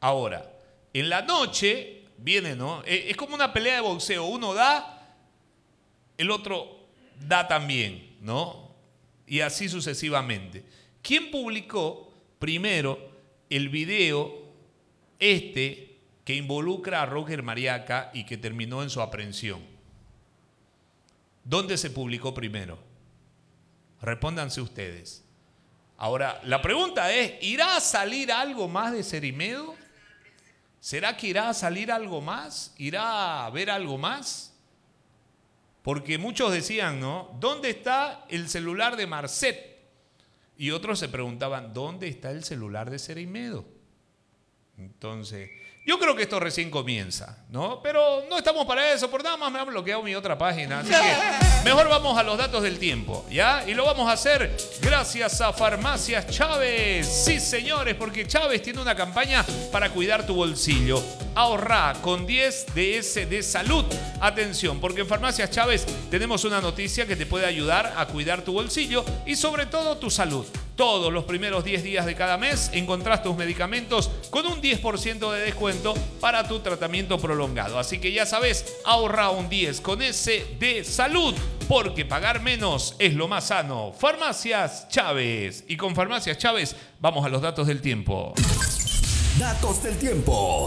Ahora, en la noche viene, ¿no? Es como una pelea de boxeo. Uno da, el otro da también, ¿no? Y así sucesivamente. ¿Quién publicó primero el video que involucra a Roger Mariaca y que terminó en su aprehensión? ¿Dónde se publicó primero? Respóndanse ustedes. Ahora, la pregunta es, ¿irá a salir algo más de Cerimedo? ¿Será que irá a salir algo más? ¿Irá a haber algo más? Porque muchos decían, ¿no? ¿Dónde está el celular de Marcet? Y otros se preguntaban, ¿dónde está el celular de Cerimedo? Entonces, yo creo que esto recién comienza, ¿no? Pero no estamos para eso, por nada más me han bloqueado mi otra página. Así que mejor vamos a los datos del tiempo, ¿ya? Y lo vamos a hacer gracias a Farmacias Chávez. Sí, señores, porque Chávez tiene una campaña para cuidar tu bolsillo. Ahorrá con 10 DS de salud. Atención, porque en Farmacias Chávez tenemos una noticia que te puede ayudar a cuidar tu bolsillo y sobre todo tu salud. Todos los primeros 10 días de cada mes encontrás tus medicamentos con un 10% de descuento para tu tratamiento prolongado. Así que ya sabes, ahorra un 10 con S de salud, porque pagar menos es lo más sano. Farmacias Chávez. Y con Farmacias Chávez vamos a los datos del tiempo. Datos del tiempo.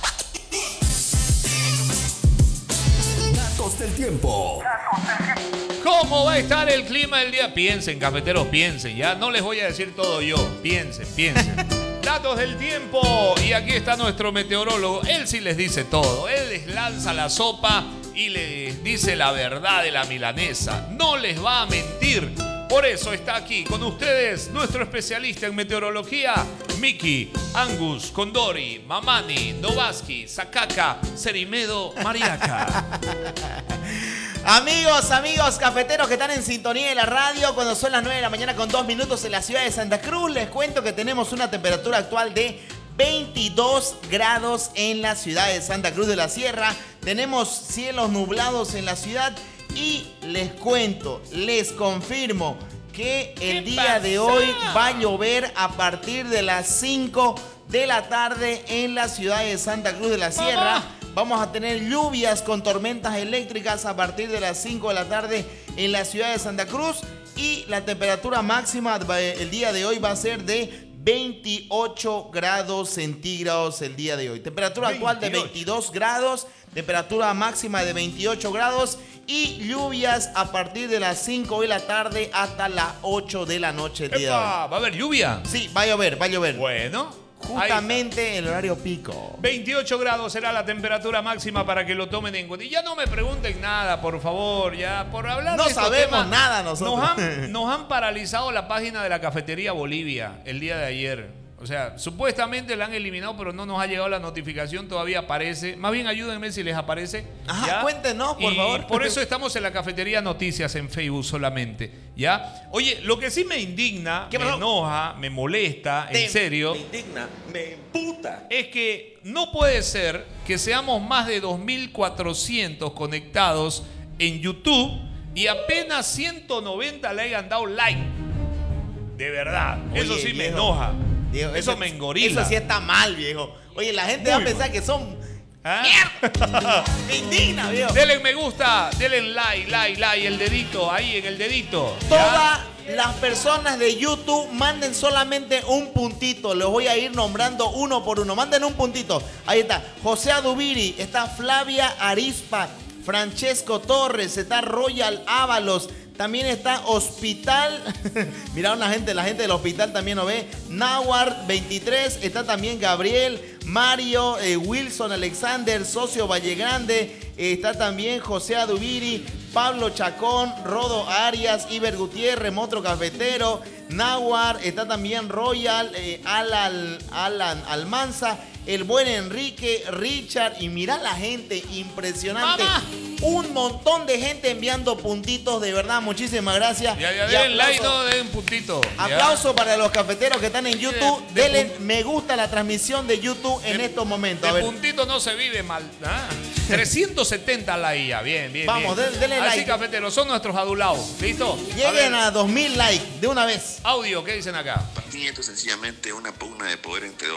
Datos del tiempo. ¿Cómo va a estar el clima del día? Piensen, cafeteros, piensen, ya. No les voy a decir todo yo. Piensen. Datos del tiempo. Y aquí está nuestro meteorólogo. Él sí les dice todo. Él les lanza la sopa y les dice la verdad de la milanesa. No les va a mentir. Por eso está aquí con ustedes nuestro especialista en meteorología, Miki, Angus, Condori, Mamani, Novaski, Sakaka, Cerimedo, Mariaca. Amigos cafeteros que están en sintonía de la radio, cuando son las 9 de la mañana con 2 minutos en la ciudad de Santa Cruz, les cuento que tenemos una temperatura actual de 22 grados en la ciudad de Santa Cruz de la Sierra. Tenemos cielos nublados en la ciudad y les cuento, les confirmo que el día de hoy va a llover a partir de las 5 de la tarde en la ciudad de Santa Cruz de la Sierra. Vamos a tener lluvias con tormentas eléctricas a partir de las 5 de la tarde en la ciudad de Santa Cruz. Y la temperatura máxima el día de hoy va a ser de 28 grados centígrados el día de hoy. Temperatura actual de 22 grados, temperatura máxima de 28 grados y lluvias a partir de las 5 de la tarde hasta las 8 de la noche el día de hoy. ¿Va a haber lluvia? Sí, va a llover. Bueno. Justamente el horario pico. 28 grados será la temperatura máxima para que lo tomen en cuenta. Y ya no me pregunten nada, por favor, ya. Por hablar no de estos sabemos temas, nada nosotros. Nos han paralizado la página de la Cafetería Bolivia el día de ayer. O sea, supuestamente la han eliminado, pero no nos ha llegado la notificación, todavía aparece. Más bien ayúdenme si les aparece. Ajá, ¿ya? Cuéntenos, por favor. Por eso estamos en la Cafetería Noticias en Facebook solamente, ¿ya? Oye, lo que sí me indigna, me enoja, me molesta, en serio. Me indigna, me emputa. Es que no puede ser que seamos más de 2.400 conectados en YouTube y apenas 190 le hayan dado like. De verdad, Oye, eso sí viejo, me enoja. Viejo, eso me engorila. Eso sí está mal, viejo. Oye, la gente va a pensar que son... ¿Ah? ¡Mierda! ¡Me indigna, viejo! Denle me gusta, denle like, el dedito, ahí en el dedito. Todas las personas de YouTube manden solamente un puntito. Los voy a ir nombrando uno por uno. Manden un puntito. Ahí está José Adubiri, está Flavia Arispa, Francesco Torres, está Royal Ábalos. También está Hospital. Mira, la gente del hospital también lo ve. Nawar 23. Está también Gabriel, Mario, Wilson Alexander, Socio Vallegrande. Está también José Adubiri, Pablo Chacón, Rodo Arias, Iber Gutiérrez, Motro Cafetero, Nawar. Está también Royal, Alan Almanza, el buen Enrique, Richard. Y mira la gente, impresionante. ¡Mamá! Un montón de gente enviando puntitos, de verdad, muchísimas gracias. Ya den like, no den puntito. Aplauso para los cafeteros que están en YouTube. Denle me gusta a la transmisión de YouTube en estos momentos. De puntito no se vive mal. 370 likes ya, bien. Vamos, denle like. Así, cafeteros, son nuestros adulados. ¿Listo? Lleguen a 2000 likes de una vez. Audio, ¿qué dicen acá? Para mí esto es sencillamente una pugna de poder entre dos